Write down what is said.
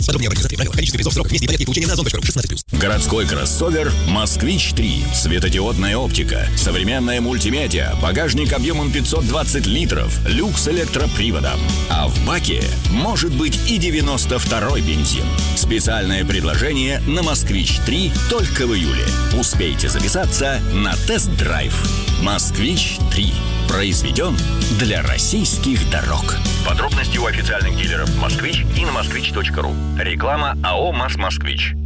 Подробнее об организации правила, количестве призов, сроках, месте и порядке получения на озон.ру. 16+. Городской кроссовер «Москвич-3». Светодиодная оптика, современная мультимедиа, багажник объемом 520 литров, люкс с электроприводом. А в баке может быть и 92-й бензин. Специальное предложение на «Москвич-3» только в июле. Успейте записаться на тест-драйв. «Москвич-3» произведен для российских дорог. Подробности у официальных дилеров «Москвич» и на москвич.ру. Реклама АО «МАЗ-Москвич».